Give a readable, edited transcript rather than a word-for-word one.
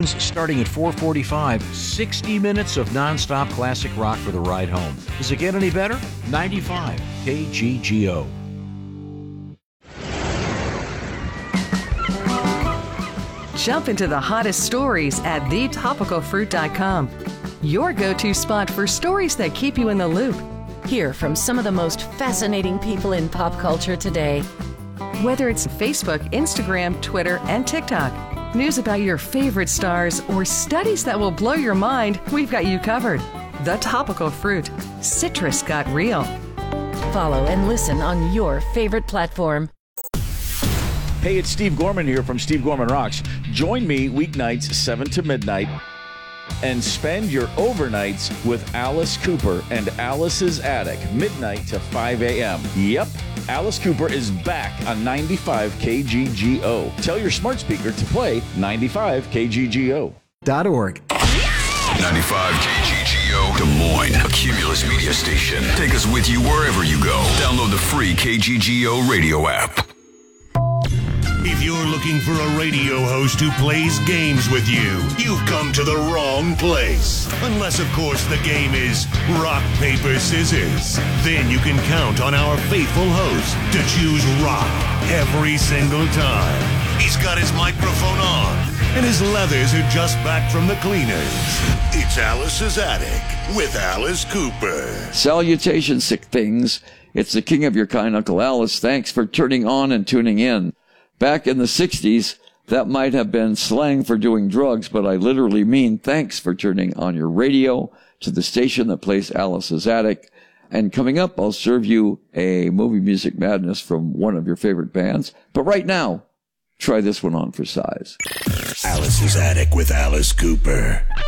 Evenings starting at 4:45, 60 minutes of nonstop classic rock for the ride home. Does it get any better? 95 KGGO. Jump into the hottest stories at thetopicalfruit.com. Your go-to spot for stories that keep you in the loop. Hear from some of the most fascinating people in pop culture today. Whether it's Facebook, Instagram, Twitter, and TikTok, news about your favorite stars, or studies that will blow your mind, we've got you covered. The Topical Fruit. Citrus got real. Follow and listen on your favorite platform. Hey, it's Steve Gorman here from Steve Gorman Rocks. Join me weeknights 7 to midnight and spend your overnights with Alice Cooper and Alice's Attic, midnight to 5 a.m. Yep, Alice Cooper is back on 95 KGGO. Tell your smart speaker to play 95 KGGO.org. 95 KGGO Des Moines, a Cumulus media station. Take us with you wherever you go. Download the free KGGO radio app. If you're looking for a radio host who plays games with you, you've come to the wrong place. Unless, of course, the game is rock, paper, scissors. Then you can count on our faithful host to choose rock every single time. He's got his microphone on, and his leathers are just back from the cleaners. It's Alice's Attic with Alice Cooper. Salutations, sick things. It's the king of your kind, Uncle Alice. Thanks for turning on and tuning in. Back in the 60s, that might have been slang for doing drugs, but I literally mean thanks for turning on your radio to the station that plays Alice's Attic. And coming up, I'll serve you a movie music madness from one of your favorite bands. But right now, try this one on for size. Alice's Attic with Alice Cooper.